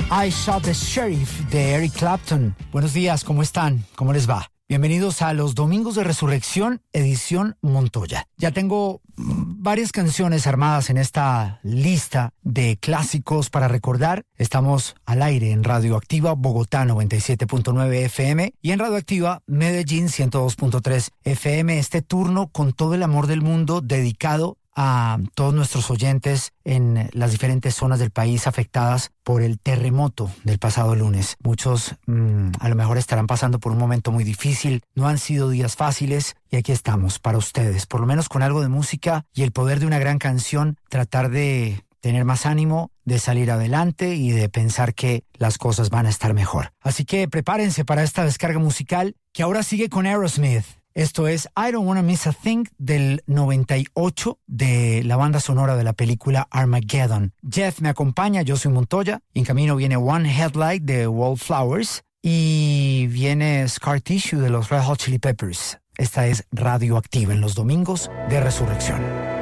I Shot the Sheriff de Eric Clapton. Buenos días, ¿cómo están? ¿Cómo les va? Bienvenidos a los Domingos de Resurrección, edición Montoya. Ya tengo varias canciones armadas en esta lista de clásicos para recordar. Estamos al aire en Radioactiva Bogotá 97.9 FM y en Radioactiva Medellín 102.3 FM. Este turno con todo el amor del mundo dedicado a todos nuestros oyentes en las diferentes zonas del país afectadas por el terremoto del pasado lunes. Muchos a lo mejor estarán pasando por un momento muy difícil, no han sido días fáciles y aquí estamos para ustedes, por lo menos con algo de música y el poder de una gran canción, tratar de tener más ánimo, de salir adelante y de pensar que las cosas van a estar mejor. Así que prepárense para esta descarga musical que ahora sigue con Aerosmith. Esto es I Don't Wanna Miss a Thing del 98 de la banda sonora de la película Armageddon. Jeff me acompaña, yo soy Montoya. En camino viene One Headlight de Wallflowers y viene Scar Tissue de los Red Hot Chili Peppers. Esta es Radioactiva en los Domingos de Resurrección.